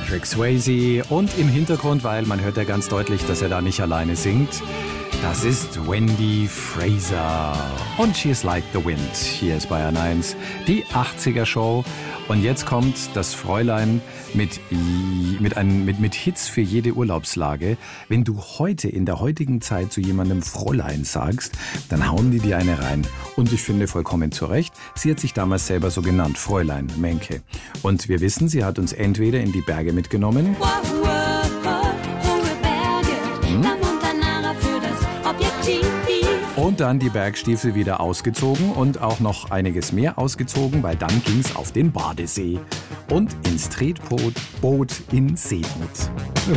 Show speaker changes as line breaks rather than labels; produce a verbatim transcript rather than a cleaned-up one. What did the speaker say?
Patrick Swayze und im Hintergrund, weil man hört ja ganz deutlich, dass er da nicht alleine singt, das ist Wendy Fraser und She's Like the Wind. Hier ist Bayern eins, die achtziger Show. Und jetzt kommt das Fräulein mit, mit, ein, mit, mit Hits für jede Urlaubslage. Wenn du heute in der heutigen Zeit zu jemandem Fräulein sagst, dann hauen die dir eine rein. Und ich finde vollkommen zu Recht. Sie hat sich damals selber so genannt, Fräulein Menke. Und wir wissen, sie hat uns entweder in die Berge mitgenommen.
Wow, wow, hohe Berge,
Hm?
La Montanara für das Objektiv.
Und dann die Bergstiefel wieder ausgezogen und auch noch einiges mehr ausgezogen, weil dann ging's auf den Badesee und ins Tretboot Boot in Seegut.